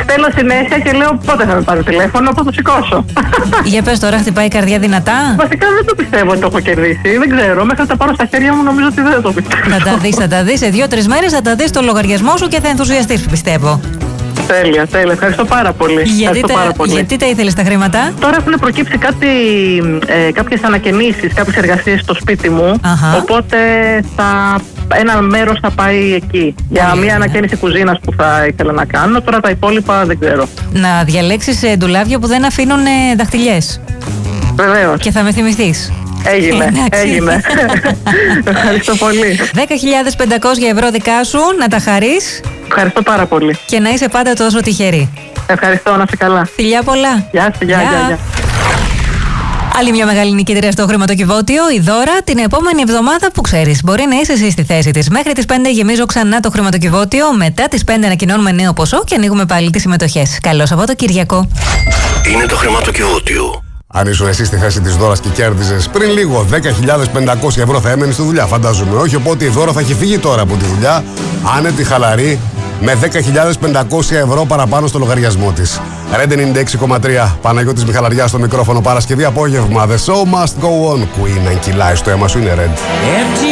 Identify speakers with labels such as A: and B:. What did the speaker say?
A: στέλνω συνέχεια και λέω πότε θα με πάρει τηλέφωνο, πότε το σηκώσω.
B: Για πες τώρα, χτυπάει η καρδιά δυνατά.
A: Βασικά δεν το πιστεύω ότι το έχω κερδίσει. Δεν ξέρω. Μέχρι να τα πάρω στα χέρια μου νομίζω ότι δεν το πιστεύω.
B: Θα τα δεις. Σε 2-3 μέρες θα τα δεις στο λογαριασμό σου και θα ενθουσιαστείς, πιστεύω.
A: Τέλεια. Ευχαριστώ πάρα πολύ.
B: Γιατί τα ήθελες τα χρήματα?
A: Τώρα έχουν προκύψει κάποιες ανακαινήσεις, κάποιες εργασίες στο σπίτι μου. Οπότε ένα μέρος θα πάει εκεί. Για μια ανακαίνιση κουζίνας που θα ήθελα να κάνω. Τώρα τα υπόλοιπα δεν ξέρω.
B: Να διαλέξεις ντουλάπια που δεν αφήνουν δαχτυλιές.
A: Βεβαίως.
B: Και θα με θυμηθείς.
A: Έγινε. Ευχαριστώ πολύ.
B: 10.500 ευρώ δικά σου, να τα χαρείς.
A: Ευχαριστώ πάρα πολύ.
B: Και να είσαι πάντα τόσο τυχερή.
A: Ευχαριστώ, να είσαι καλά.
B: Φιλιά πολλά.
A: Γεια σου, γεια.
B: Άλλη μια μεγάλη νικήτρια στο χρηματοκιβώτιο, η Δώρα, την επόμενη εβδομάδα που ξέρεις. Μπορεί να είσαι εσύ στη θέση της. Μέχρι τις 5 γεμίζω ξανά το χρηματοκιβώτιο. Μετά τις 5 ανακοινώνουμε νέο ποσό και ανοίγουμε πάλι τις συμμετοχές. Καλό Σαββατοκύριακο.
C: Είναι το χρηματοκιβώτιο.
D: Αν ήσουν εσύ στη θέση της Δώρας και κέρδιζες πριν λίγο 10.500 ευρώ, θα έμενες στη δουλειά, φαντάζομαι. Όχι, οπότε η Δώρα θα έχει φύγει τώρα από τη δουλειά, άνετη, χαλαρή, με 10.500 ευρώ παραπάνω στο λογαριασμό της. Red 96,3, Παναγιώτης Μιχαλαριάς στο μικρόφωνο, Παρασκευή απόγευμα. The show must go on. Queen, αν κυλάει στο αίμα σου είναι Red.